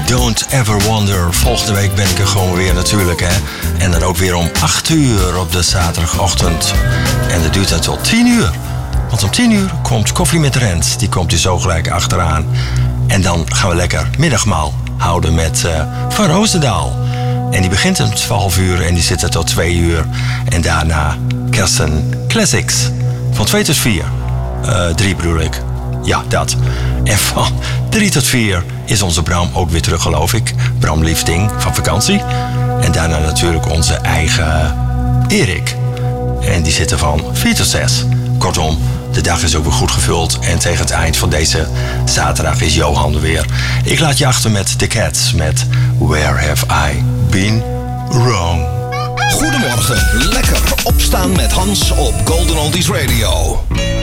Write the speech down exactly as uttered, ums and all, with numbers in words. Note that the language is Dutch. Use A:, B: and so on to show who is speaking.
A: Don't Ever Wonder. Volgende week ben ik er gewoon weer natuurlijk, hè. En dan ook weer om acht uur op de zaterdagochtend. En dat duurt dan tot tien uur. Want om tien uur komt Koffie met Rens. Die komt er zo gelijk achteraan. En dan gaan we lekker middagmaal houden met uh, Van Roosendaal. En die begint om twaalf uur en die zit er tot twee uur. En daarna Kersen Classics. Van twee tot vier. Uh, drie bedoel ik. Ja, dat. En van drie tot vier is onze Bram ook weer terug, geloof ik. Bram Liefding van vakantie. En daarna natuurlijk onze eigen Erik. En die zitten van vier tot zes. Kortom, de dag is ook weer goed gevuld. En tegen het eind van deze zaterdag is Johan er weer. Ik laat je achter met The Cats met Where Have I Been Wrong.
B: Goedemorgen, lekker opstaan met Hans op Golden Oldies Radio.